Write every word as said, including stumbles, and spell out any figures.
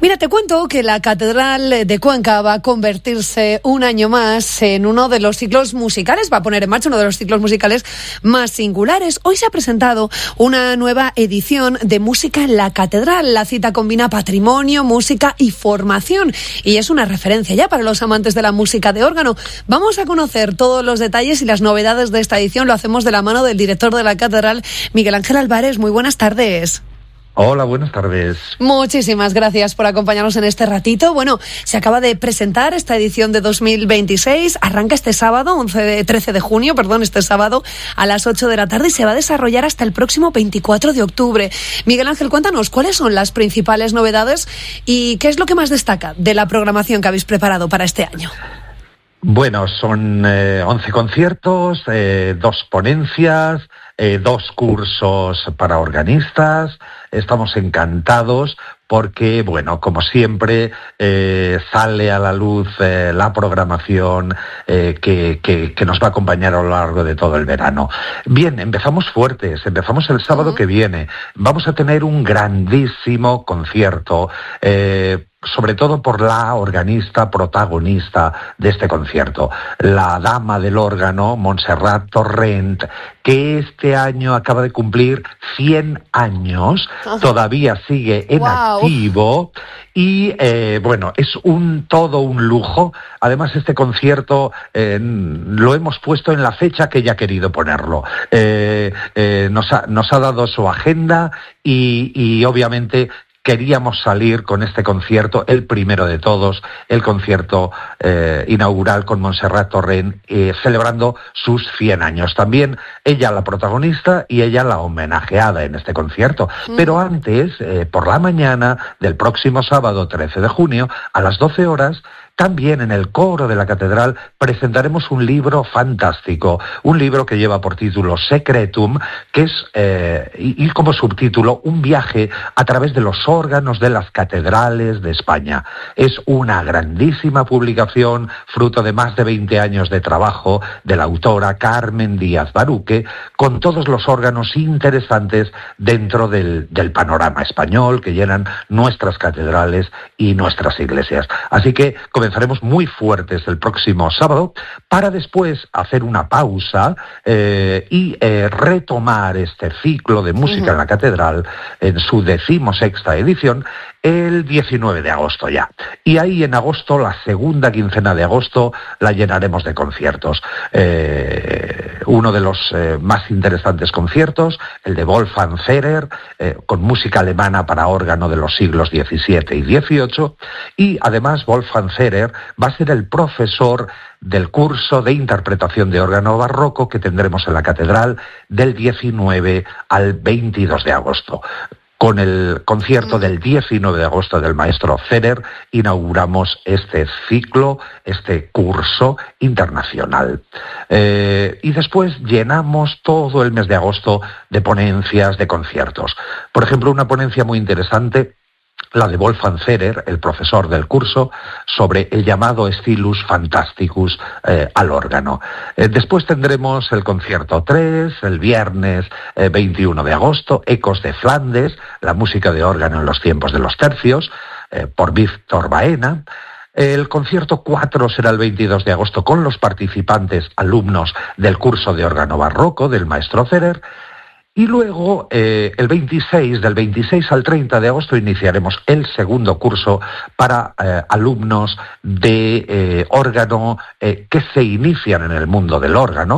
Mira, te cuento que la Catedral de Cuenca va a convertirse un año más en uno de los ciclos musicales, va a poner en marcha uno de los ciclos musicales más singulares. Hoy se ha presentado una nueva edición de Música en la Catedral. La cita combina patrimonio, música y formación y es una referencia ya para los amantes de la música de órgano. Vamos a conocer todos los detalles y las novedades de esta edición. Lo hacemos de la mano del director de la Catedral, Miguel Ángel Álvarez. Muy buenas tardes. Hola, buenas tardes. Muchísimas gracias por acompañarnos en este ratito. Bueno, se acaba de presentar esta edición de dos mil veintiséis, arranca este sábado, once, trece de junio, perdón, este sábado a las ocho de la tarde y se va a desarrollar hasta el próximo veinticuatro de octubre. Miguel Ángel, cuéntanos cuáles son las principales novedades y qué es lo que más destaca de la programación que habéis preparado para este año. Bueno, son eh, once conciertos, eh, dos ponencias, eh, dos cursos para organistas. Estamos encantados porque, bueno, como siempre, eh, sale a la luz eh, la programación eh, que, que, que nos va a acompañar a lo largo de todo el verano. Bien, empezamos fuertes, empezamos el sábado uh-huh. que viene. Vamos a tener un grandísimo concierto, eh, sobre todo por la organista protagonista de este concierto, la dama del órgano, Montserrat Torrent, que este año acaba de cumplir cien años, uh-huh. todavía sigue en wow. activo y, eh, bueno, es un todo un lujo. Además, este concierto eh, lo hemos puesto en la fecha que ella ha querido ponerlo. Eh, eh, nos ha, nos ha dado su agenda y, y obviamente queríamos salir con este concierto, el primero de todos, el concierto eh, inaugural con Montserrat Torrent, eh, celebrando sus cien años. También ella la protagonista y ella la homenajeada en este concierto. Mm. Pero antes, eh, por la mañana del próximo sábado trece de junio, a las doce horas, también en el coro de la Catedral presentaremos un libro fantástico, un libro que lleva por título Secretum, que es, eh, y, y como subtítulo, un viaje a través de los órganos de las catedrales de España. Es una grandísima publicación, fruto de más de veinte años de trabajo de la autora Carmen Díaz Baruque, con todos los órganos interesantes dentro del, del panorama español que llenan nuestras catedrales y nuestras iglesias. Así que comenzaremos muy fuertes el próximo sábado para después hacer una pausa eh, y eh, retomar este ciclo de música uh-huh. en la Catedral en su decimosexta edición el diecinueve de agosto ya. Y ahí en agosto, la segunda quincena de agosto, la llenaremos de conciertos. Eh, uno de los eh, más interesantes conciertos, el de Wolfgang Ferrer, eh, con música alemana para órgano de los siglos diecisiete y dieciocho, y además Wolfgang Ferrer va a ser el profesor del curso de interpretación de órgano barroco que tendremos en la Catedral del diecinueve al veintidós de agosto. Con el concierto del diecinueve de agosto del maestro Ferrer inauguramos este ciclo, este curso internacional. Eh, y después llenamos todo el mes de agosto de ponencias, de conciertos. Por ejemplo, una ponencia muy interesante, la de Wolfgang Ferrer, el profesor del curso, sobre el llamado Stylus Fantasticus eh, al órgano. Eh, después tendremos el concierto tres, el viernes eh, veintiuno de agosto, Ecos de Flandes, la música de órgano en los tiempos de los tercios, eh, por Víctor Baena. El concierto cuatro será el veintidós de agosto con los participantes alumnos del curso de órgano barroco del maestro Ferrer. Y luego, eh, el veintiséis, del veintiséis al treinta de agosto, iniciaremos el segundo curso para eh, alumnos de eh, órgano eh, que se inician en el mundo del órgano.